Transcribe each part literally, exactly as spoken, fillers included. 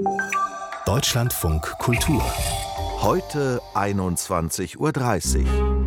Deutschlandfunk Kultur. Heute einundzwanzig Uhr dreißig.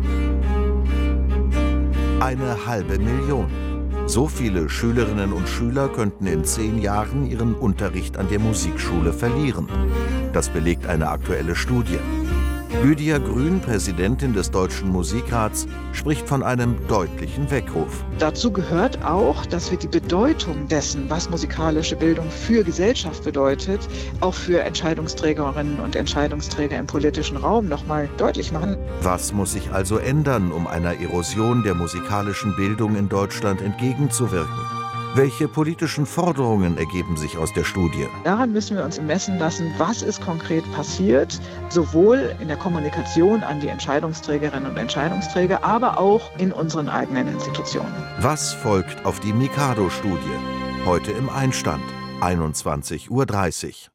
Eine halbe Million. So viele Schülerinnen und Schüler könnten in zehn Jahren ihren Unterricht an der Musikschule verlieren. Das belegt eine aktuelle Studie. Lydia Grün, Präsidentin des Deutschen Musikrats, spricht von einem deutlichen Weckruf. Dazu gehört auch, dass wir die Bedeutung dessen, was musikalische Bildung für Gesellschaft bedeutet, auch für Entscheidungsträgerinnen und Entscheidungsträger im politischen Raum noch mal deutlich machen. Was muss sich also ändern, um einer Erosion der musikalischen Bildung in Deutschland entgegenzuwirken? Welche politischen Forderungen ergeben sich aus der Studie? Daran müssen wir uns messen lassen, was ist konkret passiert, sowohl in der Kommunikation an die Entscheidungsträgerinnen und Entscheidungsträger, aber auch in unseren eigenen Institutionen. Was folgt auf die Mikado-Studie? Heute im Einstand, einundzwanzig Uhr dreißig.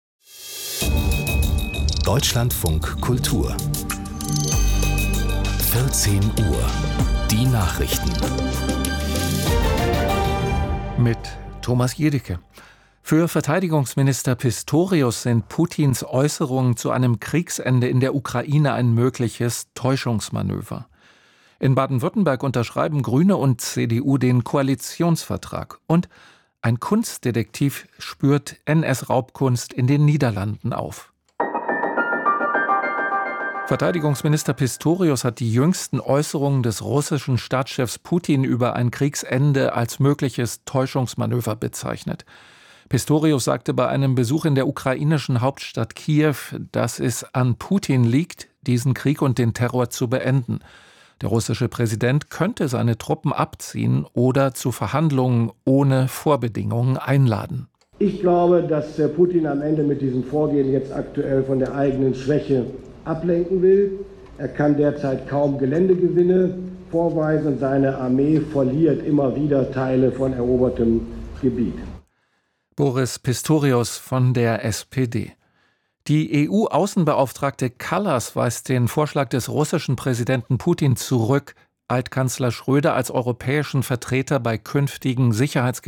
Deutschlandfunk Kultur. vierzehn Uhr. Die Nachrichten. Mit Thomas Jedicke. Für Verteidigungsminister Pistorius sind Putins Äußerungen zu einem Kriegsende in der Ukraine ein mögliches Täuschungsmanöver. In Baden-Württemberg unterschreiben Grüne und C D U den Koalitionsvertrag. Und ein Kunstdetektiv spürt N S-Raubkunst in den Niederlanden auf. Verteidigungsminister Pistorius hat die jüngsten Äußerungen des russischen Staatschefs Putin über ein Kriegsende als mögliches Täuschungsmanöver bezeichnet. Pistorius sagte bei einem Besuch in der ukrainischen Hauptstadt Kiew, dass es an Putin liegt, diesen Krieg und den Terror zu beenden. Der russische Präsident könnte seine Truppen abziehen oder zu Verhandlungen ohne Vorbedingungen einladen. Ich glaube, dass Putin am Ende mit diesem Vorgehen jetzt aktuell von der eigenen Schwäche ablenken will. Er kann derzeit kaum Geländegewinne vorweisen und seine Armee verliert immer wieder Teile von erobertem Gebiet. Boris Pistorius von der S P D. Die E U-Außenbeauftragte Kallas weist den Vorschlag des russischen Präsidenten Putin zurück, Altkanzler Schröder als europäischen Vertreter bei künftigen Sicherheitsgesprächen